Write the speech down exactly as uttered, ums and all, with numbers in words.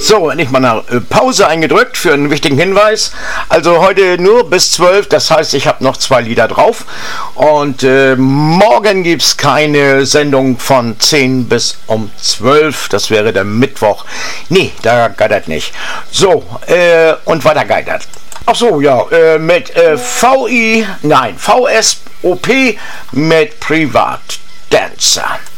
So, endlich mal eine Pause eingedrückt für einen wichtigen Hinweis. Also heute nur bis zwölf, das heißt, ich habe noch zwei Lieder drauf. Und äh, morgen gibt es keine Sendung von zehn bis um zwölf. Das wäre der Mittwoch. Nee, da geitert nicht. So, äh, und weiter geitert. Ach so, ja, äh, mit äh, V I, nein, V S O P mit Privatdancer.